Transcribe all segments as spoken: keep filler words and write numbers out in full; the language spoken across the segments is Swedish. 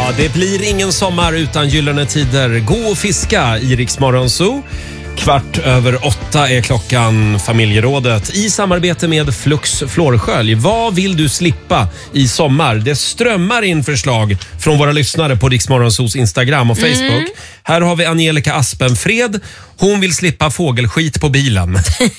det blir ingen sommar utan gyllene tider. Gå och fiska i Rix Morgon Zoo. Kvart över åtta är klockan. Familjerådet i samarbete med Flux Flårskölj. Vad vill du slippa i sommar? Det strömmar in förslag från våra lyssnare på Rix Morgon Zoos Instagram och Facebook. Mm. Här har vi Angelica Aspenfred. Hon vill slippa fågelskit på bilen.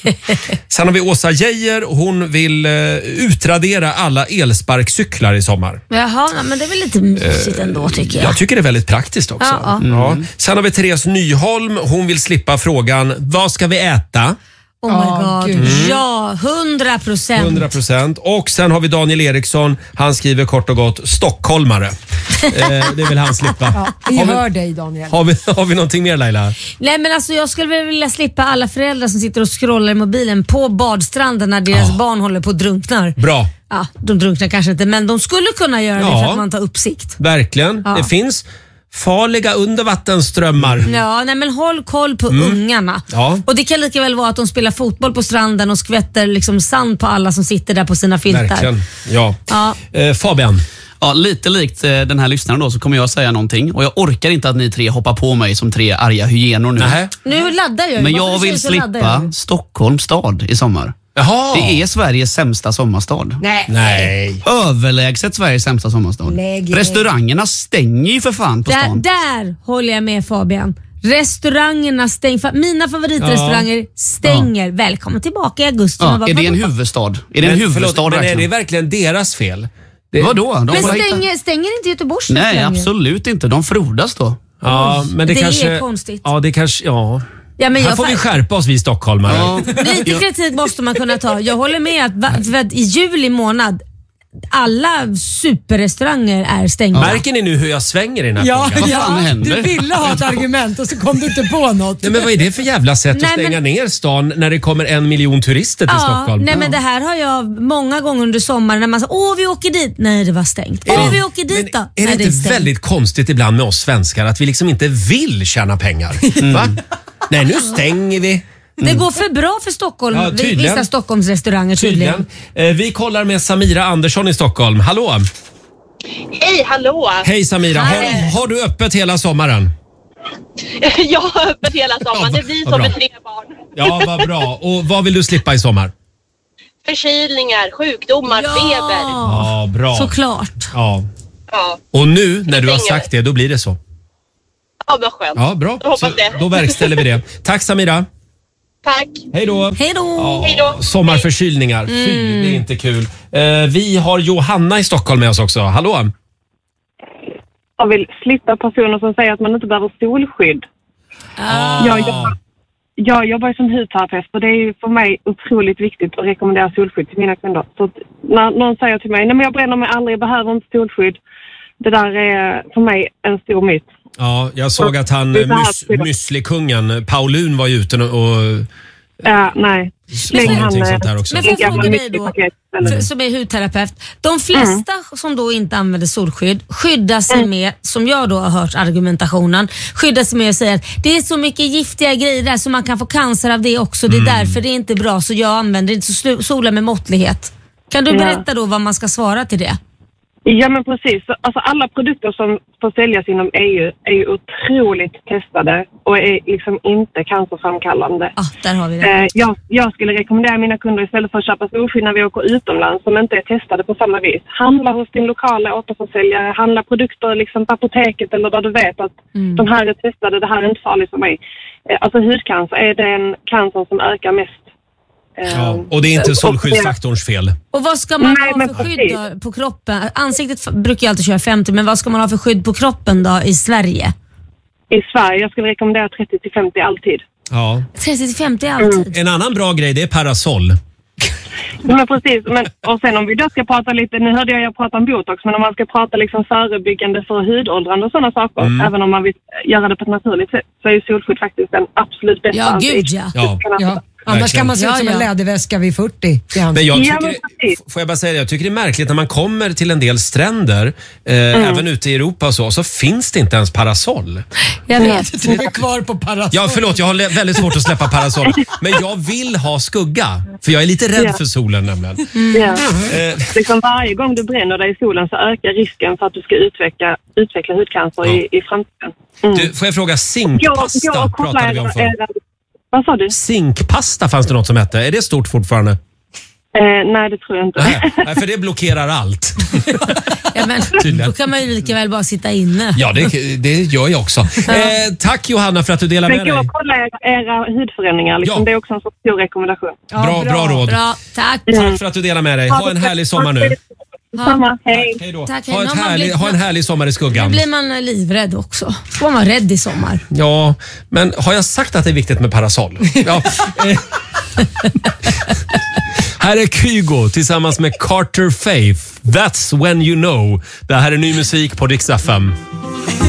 Sen har vi Åsa Geijer. Hon vill uh, utradera alla elsparkcyklar i sommar. Jaha, men det är väl lite mysigt uh, ändå tycker jag. Jag tycker det är väldigt praktiskt också. Ja, mm. Ja. Sen har vi Therese Nyholm. Hon vill slippa frågan, vad ska vi äta? Oh my god, mm. ja, hundra procent. hundra procent. Och sen har vi Daniel Eriksson. Han skriver kort och gott stockholmare. eh, det vill han slippa. Ja, vi har hör vi, dig Daniel. Har vi, har vi någonting mer Laila? Nej men alltså jag skulle vilja slippa alla föräldrar som sitter och scrollar i mobilen på badstranden när deras oh. barn håller på att drunknar. Bra. Ja, de drunknar kanske inte, men de skulle kunna göra ja. det för att man tar uppsikt. Verkligen. Ja. Det finns farliga undervattenströmmar. Ja, nej men håll koll på mm. ungarna. Ja. Och det kan lika väl vara att de spelar fotboll på stranden och skvätter liksom sand på alla som sitter där på sina filtar. Verkligen, ja. ja. Eh, Fabian. Ja, lite likt eh, den här lyssnaren då så kommer jag säga någonting. Och jag orkar inte att ni tre hoppar på mig som tre arga hyenor nu. Nähä. Nu laddar jag. Men jag vill slippa jag. Stockholms stad i sommar. Jaha. Det är Sveriges sämsta sommarstad. Nej. Nej. Överlägset Sveriges sämsta sommarstad. Läge. Restaurangerna stänger ju för fan på där, stan. Där håller jag med Fabian. Restaurangerna stänger. Mina favoritrestauranger ja. stänger. Ja. Välkommen tillbaka i augusti. Ja, är det en huvudstad? Är det en men, huvudstad förlåt, verkligen? Men är det verkligen deras fel? Det... Vadå? De men stänger, stänger inte Göteborgs Nej, absolut inte. De frodas då. Ja, men det, det kanske... är konstigt. Ja, det kanske... Ja. Ja, men här jag får vi skärpa oss, vi stockholmare. Ja. Lite kritik måste man kunna ta. Jag håller med att, för att i juli månad alla superrestauranger är stängda. Märker ni nu hur jag svänger i den här ja, frågan? Ja, vad fan händer? Du ville ha ett argument och så kom du inte på något. Nej, men vad är det för jävla sätt nej, att stänga men... ner stan när det kommer en miljon turister till ja, Stockholm? Nej, men det här har jag många gånger under sommaren när man säger, åh vi åker dit. Nej, det var stängt. Åh vi åker dit men då. Är nej, det inte det väldigt konstigt ibland med oss svenskar att vi liksom inte vill tjäna pengar? Mm. Va? Nej, nu stänger vi. Det går för bra för Stockholm. Ja, vissa Stockholms restauranger tydligen. tydligen. Eh, vi kollar med Samira Andersson i Stockholm. Hallå! Hej, hallå! Hej Samira, har, har du öppet hela sommaren? Jag har öppet hela sommaren, det är vi som är tre barn. Ja, vad bra. Och vad vill du slippa i sommar? Förkylningar, sjukdomar, ja. feber. Ja, bra. Såklart. Ja. Ja. Och nu när du har sagt det, då blir det så. Ja, vad skönt. Ja, bra. Jag hoppas så, det. då verkställer vi det. Tack Samira. Tack. Hej då. Hej då. Ja, Hej då. sommarförkylningar. Mm. Fy, det är inte kul. Eh, vi har Johanna i Stockholm med oss också. Hallå? Jag vill slippa personer som säger att man inte behöver solskydd. Ah. Jag, jobbar, jag jobbar som hudterapeut och det är för mig otroligt viktigt att rekommendera solskydd till mina kunder. Så att när någon säger till mig, nej men jag bränner mig aldrig, jag behöver inte solskydd. Det där är för mig en stor myt. Ja, jag såg att han, mys, müsli-kungen, Paulun var ute och... Ja, nej. Men, han, sånt här också. Men får jag fråga dig då, för, som är hudterapeut. De flesta mm. som då inte använder solskydd skyddar sig mm. med, som jag då har hört argumentationen, skyddar sig med att säga att det är så mycket giftiga grejer där så man kan få cancer av det också. Det är mm. därför det är inte bra, så jag använder inte så sola med måttlighet. Kan du berätta ja. då vad man ska svara till det? Ja men precis, alltså alla produkter som får säljas inom E U är ju otroligt testade och är liksom inte cancerframkallande. Ah, där har vi det. Eh, jag, jag skulle rekommendera mina kunder istället för att köpa solskydd när vi åker utomlands som inte är testade på samma vis. Handla hos din lokala återförsäljare, handla produkter liksom på apoteket eller där du vet att mm. de här är testade, det här är inte farligt för mig. Eh, alltså hudcancer är den cancer som ökar mest. Ja, och det är inte solskyddsfaktorns fel. Och vad ska man Nej, ha för skydd då, på kroppen? Ansiktet brukar jag alltid köra femtio, men vad ska man ha för skydd på kroppen då i Sverige? I Sverige, jag skulle rekommendera trettio till femtio alltid. Ja. trettio till femtio alltid. Mm. En annan bra grej, det är parasoll. Men precis, men, och sen om vi då ska prata lite, nu hörde jag jag prata om botox, men om man ska prata liksom förebyggande för hudåldrande och sådana saker, mm. även om man vill göra det på ett naturligt sätt, så är ju solskydd faktiskt den absolut bästa. Ja, gud ja. ja. ja. Annars verkligen. kan man se ut som Ja, en ja. läderväska vid fyrtio. Men jag Ja, men tycker, precis. får jag bara säga det, jag tycker det är märkligt när man kommer till en del stränder, eh, även ute i Europa och så, så finns det inte ens parasoll. Jag vet. Du är kvar på parasoll. Ja, förlåt, jag har le- väldigt svårt att släppa parasoll. Men jag vill ha skugga, för jag är lite rädd Ja. för solen nämligen. Ja. Eh, Liksom varje gång du bränner dig i solen så ökar risken för att du ska utveckla, utveckla hudcancer Ja. i, i framtiden. Mm. du, får jag fråga, Jag, zinkpasta jag pratade vi om förr. era, vad sa du? Zinkpasta fanns det något som hette. Är det stort fortfarande? Eh, nej, det tror jag inte. Nej, nej, för det blockerar allt. Ja, men, Tydligen. då kan man ju lika väl bara sitta inne. Ja, det, det gör jag också. Eh, tack Johanna för att du delar med Men dig. gå och kolla era, era hudförändringar. Liksom. Ja. Det är också en sorts stor rekommendation. Ja, Bra, bra råd. Bra, tack. Tack för att du delar med dig. Ha en härlig sommar nu. Samma, hej. Hej då. Tack, hej. Ha, ett Nu har man härlig, blivit- ha en härlig sommar i Nu skuggan. blir man livrädd också. Får man vara rädd i sommar. Ja, men har jag sagt att det är viktigt med parasoll? Ja. eh. Här är Kygo tillsammans med Carter Faith. That's when you know. Det här är ny musik på Rix F M.